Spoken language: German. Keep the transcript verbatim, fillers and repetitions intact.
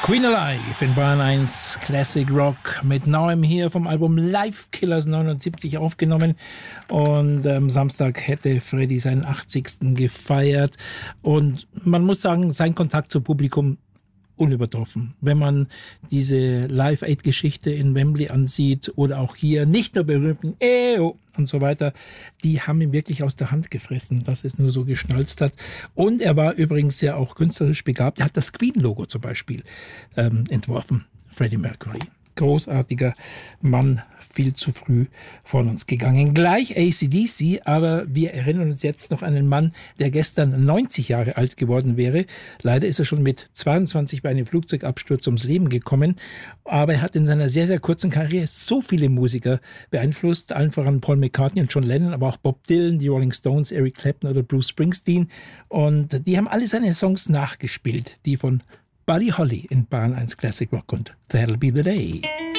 Queen Alive in Bayern eins Classic Rock mit Neuem hier vom Album Live Killers neunundsiebzig aufgenommen. Und am ähm, Samstag hätte Freddie seinen achtzigsten gefeiert. Und man muss sagen, sein Kontakt zum Publikum unübertroffen. Wenn man diese Live-Aid-Geschichte in Wembley ansieht oder auch hier nicht nur berühmten Eo und so weiter, die haben ihn wirklich aus der Hand gefressen, dass es nur so geschnalzt hat. Und er war übrigens ja auch künstlerisch begabt. Er hat das Queen-Logo zum Beispiel ähm, entworfen, Freddie Mercury. Großartiger Mann, viel zu früh von uns gegangen. Gleich A C D C, aber wir erinnern uns jetzt noch an einen Mann, der gestern neunzig Jahre alt geworden wäre. Leider ist er schon mit zweiundzwanzig bei einem Flugzeugabsturz ums Leben gekommen, aber er hat in seiner sehr, sehr kurzen Karriere so viele Musiker beeinflusst, allen voran Paul McCartney und John Lennon, aber auch Bob Dylan, die Rolling Stones, Eric Clapton oder Bruce Springsteen. Und die haben alle seine Songs nachgespielt, die von Buddy Holly in Bayern eins Classic Rock und That'll Be the Day.